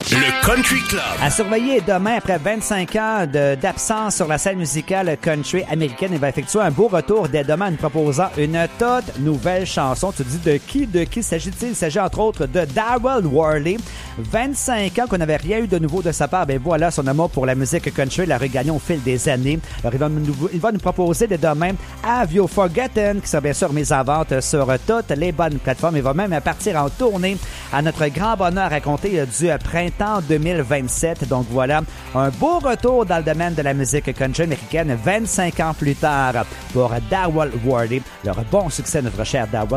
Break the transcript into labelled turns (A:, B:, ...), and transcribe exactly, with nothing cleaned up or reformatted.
A: Le Country Club.
B: À surveiller demain, après vingt-cinq ans de, d'absence sur la scène musicale country américaine, il va effectuer un beau retour dès demain en nous proposant une toute nouvelle chanson. Tu te dis de qui, de qui s'agit-il? Il s'agit entre autres de Darryl Worley. vingt-cinq ans qu'on n'avait rien eu de nouveau de sa part. Ben voilà, son amour pour la musique country l'a regagné au fil des années. Alors, il va nous, il va nous proposer dès demain Have You Forgotten, qui sera bien sûr mise en vente sur toutes les bonnes plateformes. Il va même partir en tournée à notre grand bonheur à compter du printemps deux mille vingt-sept. Donc voilà, un beau retour dans le domaine de la musique country américaine vingt-cinq ans plus tard pour Darryl Worley. Leur bon succès, notre cher Darryl.